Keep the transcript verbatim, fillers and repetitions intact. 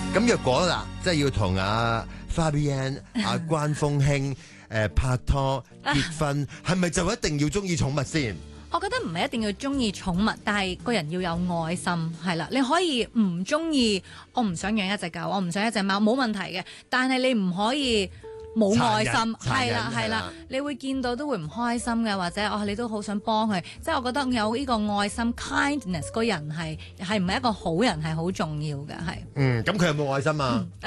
咁若果嗱，即係要同阿 Fabienne 阿關峰興誒拍拖結婚，係咪就一定要中意寵物先？ 我覺得唔係一定要中意寵物，但係個人要有愛心，係啦。你可以唔中意，我唔想養一隻狗，我唔想一隻貓，冇問題嘅。但係你唔可以冇愛心，係啦係啦，你會見到都會唔開心嘅，或者哦你都好想幫佢。即係我覺得有呢個愛心 kindness 個人係係唔係一個好人係好重要嘅，係。 嗯，咁佢有冇愛心啊？